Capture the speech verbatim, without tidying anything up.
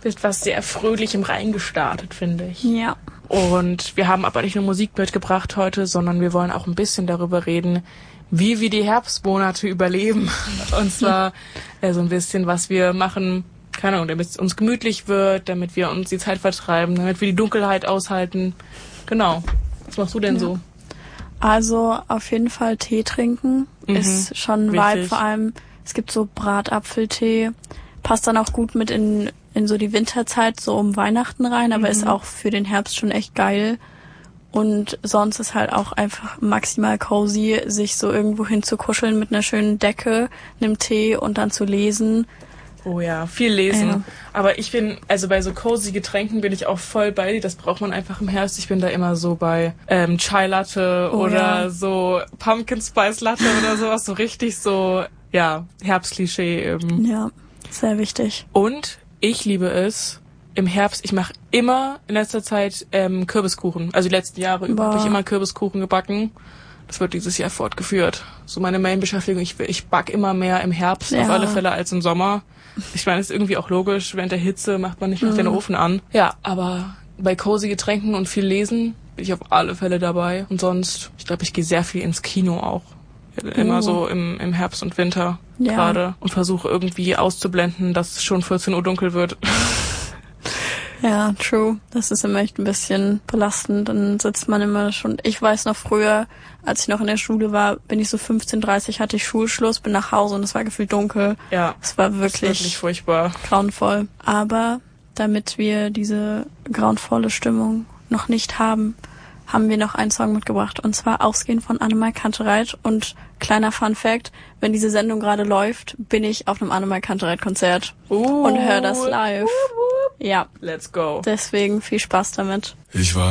mit was sehr Fröhlichem reingestartet, finde ich. Ja. Und wir haben aber nicht nur Musik mitgebracht heute, sondern wir wollen auch ein bisschen darüber reden, wie wir die Herbstmonate überleben. Und zwar äh, so ein bisschen, was wir machen, keine Ahnung, damit es uns gemütlich wird, damit wir uns die Zeit vertreiben, damit wir die Dunkelheit aushalten. Genau. Was machst du denn ja. so? Also auf jeden Fall Tee trinken mhm. ist schon ein Vibe. Vor allem, es gibt so Bratapfeltee. Passt dann auch gut mit in in so die Winterzeit, so um Weihnachten rein, aber mhm. ist auch für den Herbst schon echt geil. Und sonst ist halt auch einfach maximal cozy, sich so irgendwo hinzukuscheln mit einer schönen Decke, einem Tee und dann zu lesen. Oh ja, viel lesen. Ja. Aber ich bin, also bei so cozy Getränken bin ich auch voll bei dir. Das braucht man einfach im Herbst. Ich bin da immer so bei ähm, Chai Latte oh, oder ja. so Pumpkin Spice Latte oder sowas. So richtig so, ja, Herbstklischee eben. Ja, sehr wichtig. Und ich liebe es im Herbst, ich mache immer in letzter Zeit ähm, Kürbiskuchen. Also die letzten Jahre über habe ich immer Kürbiskuchen gebacken. Das wird dieses Jahr fortgeführt. So meine Main-Beschäftigung. Ich, ich back immer mehr im Herbst, ja. auf alle Fälle, als im Sommer. Ich meine, das ist irgendwie auch logisch. Während der Hitze macht man nicht noch mhm. den Ofen an. Ja, aber bei cozy Getränken und viel Lesen bin ich auf alle Fälle dabei. Und sonst, ich glaube, ich gehe sehr viel ins Kino auch. Immer oh. so im, im Herbst und Winter ja. gerade. Und versuche irgendwie auszublenden, dass es schon vierzehn Uhr dunkel wird. Ja, true. Das ist immer echt ein bisschen belastend. Dann sitzt man immer schon... Ich weiß noch früher, als ich noch in der Schule war, bin ich so fünfzehn Uhr dreißig, hatte ich Schulschluss, bin nach Hause und es war gefühlt dunkel. Ja, es war wirklich, wirklich furchtbar. Grauenvoll. Aber damit wir diese grauenvolle Stimmung noch nicht haben, haben wir noch einen Song mitgebracht. Und zwar Ausgehen von Annemarie Kantereit. Und kleiner Fun Fact, wenn diese Sendung gerade läuft, bin ich auf einem Annemarie Kantereit Konzert uh, und höre das live. Uh, uh. Ja. Let's go. Deswegen viel Spaß damit. Ich war